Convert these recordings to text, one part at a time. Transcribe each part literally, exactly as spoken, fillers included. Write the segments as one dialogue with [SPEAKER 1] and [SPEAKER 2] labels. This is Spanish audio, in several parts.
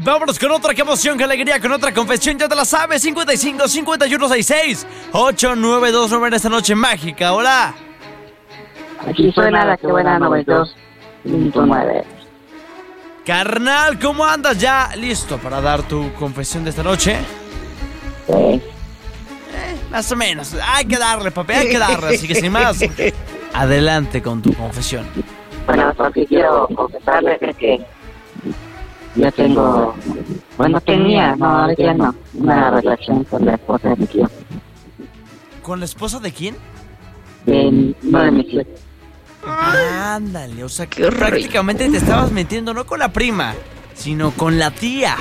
[SPEAKER 1] Vámonos con otra, qué emoción, qué alegría, con otra confesión, ya te la sabes. cincuenta y cinco, cincuenta y uno, sesenta y seis, ochocientos noventa y dos en esta noche mágica. Hola.
[SPEAKER 2] Aquí suena la que buena noventa y dos punto nueve.
[SPEAKER 1] Carnal, ¿cómo andas? ¿Ya listo para dar tu confesión de esta noche?
[SPEAKER 2] Sí.
[SPEAKER 1] Eh, más o menos. Hay que darle, papi, hay que darle. Así que sin más, adelante con tu confesión.
[SPEAKER 2] Bueno, lo que quiero confesarles es que yo tengo, bueno, tenía, no, ahora ya no, una relación con la esposa de mi tío.
[SPEAKER 1] ¿Con la esposa de quién?
[SPEAKER 2] De uno de mis tíos.
[SPEAKER 1] Ándale, o sea que prácticamente te estabas metiendo no con la prima, sino con la tía.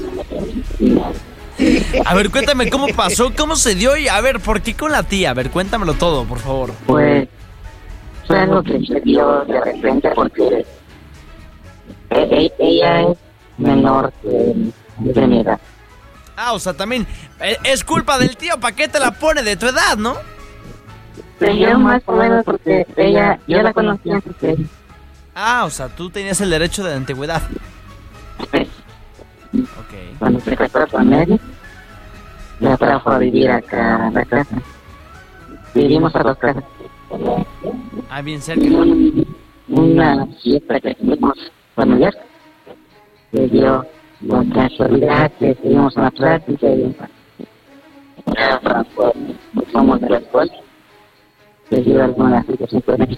[SPEAKER 1] A ver, cuéntame cómo pasó, cómo se dio y a ver, ¿por qué con la tía? A ver, cuéntamelo todo, por favor.
[SPEAKER 2] Pues fue algo que se dio de repente porque e- e- ella es menor que de mi edad.
[SPEAKER 1] Ah, o sea, también eh, es culpa del tío, ¿para qué te la pone de tu edad, no?
[SPEAKER 2] Pero yo más o menos porque ella, yo la conocí antes que ella.
[SPEAKER 1] Ah, o sea, tú tenías el derecho de la antigüedad.
[SPEAKER 2] Pues,
[SPEAKER 1] Ok.
[SPEAKER 2] cuando se casó con él, la trajo a vivir acá a la casa. Vivimos a dos casas.
[SPEAKER 1] Ah, bien cerca.
[SPEAKER 2] Una fiesta que tuvimos familiar se dio la casualidad que tuvimos una plática y ya somos de la escuela. Se dio alguna situación con él.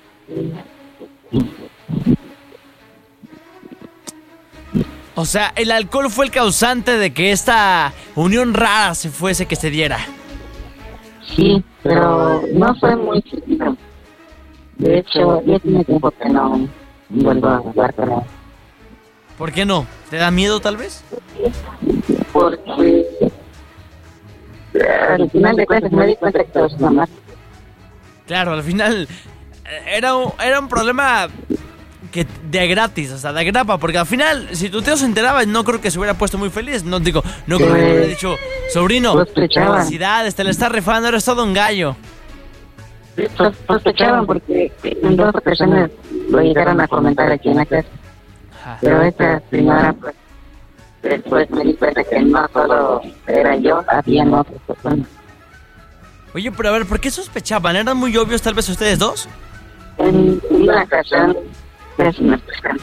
[SPEAKER 1] O sea, el alcohol fue el causante de que esta unión rara se fuese que se diera.
[SPEAKER 2] Sí, pero no fue muy seguido. De hecho, ya tiene tiempo que no vuelvo a hablar con él.
[SPEAKER 1] ¿Por qué no? ¿Te da miedo tal vez?
[SPEAKER 2] Porque al final de cuentas me di cuenta que todo es normal.
[SPEAKER 1] Claro, al final eh, era un, era un problema que de gratis, o sea, de grapa, porque al final, si tu tío se enteraba, no creo que se hubiera puesto muy feliz. No digo, no creo que le hubiera dicho, sobrino,
[SPEAKER 2] Sospechaban.
[SPEAKER 1] felicidades, te le estás rifando, eres todo un gallo.
[SPEAKER 2] Sos- Sospechaban porque en dos ocasiones lo llegaron a comentar aquí en la casa.
[SPEAKER 1] Ajá.
[SPEAKER 2] Pero esta señora, pues, después me di cuenta que no solo era yo, había otras personas.
[SPEAKER 1] Oye, pero a ver, ¿por qué sospechaban? ¿Eran muy obvios tal vez ustedes dos?
[SPEAKER 2] En una ocasión, casi me pescan.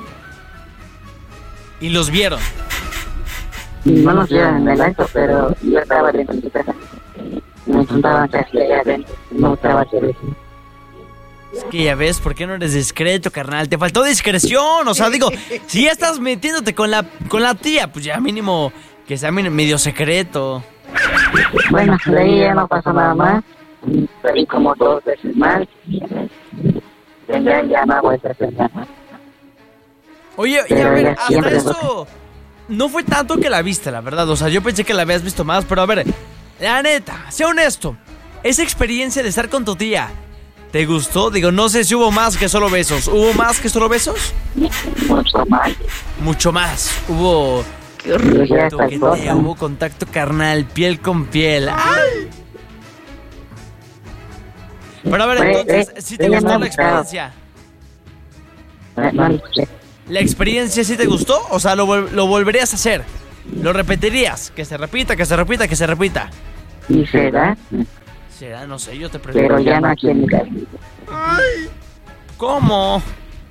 [SPEAKER 1] Y los vieron.
[SPEAKER 2] No nos llevan en el acto, pero yo estaba dentro de su casa. Me juntaban casi allá adentro. No estaba hacer eso.
[SPEAKER 1] Es que ya ves, ¿por qué no eres discreto, carnal? Te faltó discreción, o sea, digo, si ya estás metiéndote con la con la tía, pues ya mínimo que sea mi- medio secreto.
[SPEAKER 2] Bueno, de ahí ya no pasó nada más. Salí como dos veces más. Ya, ya no ha vuelto a hacer nada.
[SPEAKER 1] Oye, y a
[SPEAKER 2] Pero
[SPEAKER 1] ver,
[SPEAKER 2] ya
[SPEAKER 1] hasta
[SPEAKER 2] siempre
[SPEAKER 1] eso no fue tanto que la viste, la verdad, o sea, yo pensé que la habías visto más, pero a ver, la neta, sé honesto, esa experiencia de estar con tu tía, ¿te gustó? Digo, no sé si hubo más que solo besos, ¿hubo más que solo besos?
[SPEAKER 2] Mucho más.
[SPEAKER 1] Mucho más, hubo
[SPEAKER 2] Qué horrible.
[SPEAKER 1] toqueteo, hubo contacto carnal, piel con piel. ¡Ay! Pero a ver,
[SPEAKER 2] Pues,
[SPEAKER 1] entonces,
[SPEAKER 2] eh,
[SPEAKER 1] ¿sí te
[SPEAKER 2] ella
[SPEAKER 1] gustó
[SPEAKER 2] me ha
[SPEAKER 1] la
[SPEAKER 2] gustado.
[SPEAKER 1] experiencia?
[SPEAKER 2] No lo escuché.
[SPEAKER 1] ¿La experiencia sí te gustó? O sea, ¿lo, vol- lo volverías a hacer? ¿Lo repetirías? Que se repita, que se repita, que se repita.
[SPEAKER 2] Y se da,
[SPEAKER 1] Será, no sé, yo te pregunto.
[SPEAKER 2] pero ya no aquí en mi casa.
[SPEAKER 1] ¿Cómo?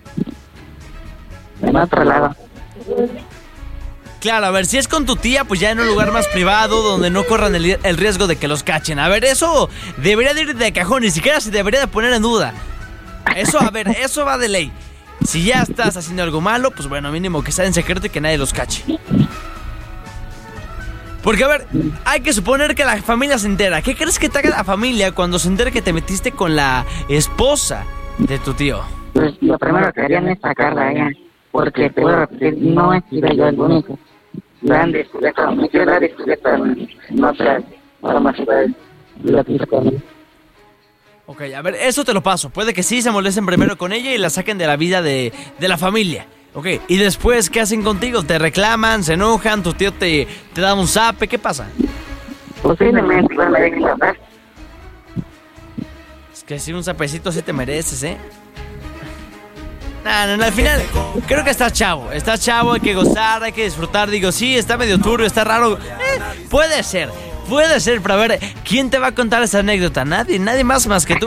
[SPEAKER 2] En otro lado.
[SPEAKER 1] Claro, a ver, si es con tu tía, pues ya en un lugar más privado donde no corran el, el riesgo de que los cachen. A ver, eso debería de ir de cajón, ni siquiera se debería de poner en duda. Eso, a ver, eso va de ley. Si ya estás haciendo algo malo, pues bueno, mínimo que sea en secreto y que nadie los cache. Porque, a ver, hay que suponer que la familia se entera. ¿Qué crees que te haga la familia cuando se entere que te metiste con la esposa de tu tío?
[SPEAKER 2] Pues lo primero que harían es sacarla a ella. Porque te voy a repetir, no he sido yo el único. La han descubierto, me quedé la han descubierto en otras formas de lo que hizo con él.
[SPEAKER 1] Ok, a ver, eso te lo paso. Puede que sí se molesten primero con ella y la saquen de la vida de, de la familia. Ok, y después, ¿qué hacen contigo? ¿Te reclaman? ¿Se enojan? ¿Tu tío te, te da un zape? ¿Qué pasa?
[SPEAKER 2] Posiblemente igual me dejen hablar.
[SPEAKER 1] Es que si un zapecito sí te mereces, ¿eh? No, no, no, al final creo que está chavo, está chavo, hay que gozar, hay que disfrutar. Digo, sí, está medio turbio, está raro. Eh, puede ser, puede ser, pero a ver, ¿quién te va a contar esa anécdota? Nadie, nadie más más que tú.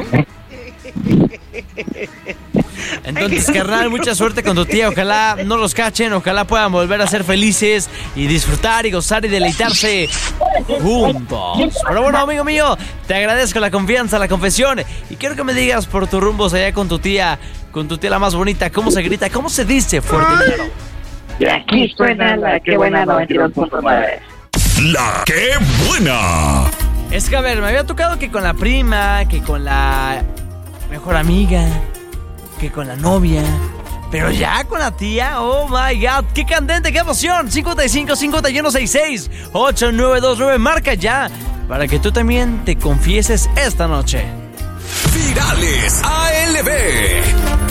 [SPEAKER 1] Entonces, carnal, mucha suerte con tu tía. Ojalá no los cachen, ojalá puedan volver a ser felices y disfrutar y gozar y deleitarse juntos. Pero bueno, amigo mío, te agradezco la confianza, la confesión, y quiero que me digas por tus rumbos allá con tu tía, con tu tía la más bonita, cómo se grita, cómo se dice fuerte y claro.
[SPEAKER 2] Y aquí suena la que buena noventa y dos punto nueve.
[SPEAKER 3] La que buena.
[SPEAKER 1] Es que a ver, me había tocado que con la prima, que con la mejor amiga, que con la novia, pero ya con la tía, oh my god, qué candente, qué emoción. Cincuenta y cinco, cincuenta y uno, sesenta y seis, ocho nueve dos nueve, marca ya para que tú también te confieses esta noche.
[SPEAKER 3] Virales A L B.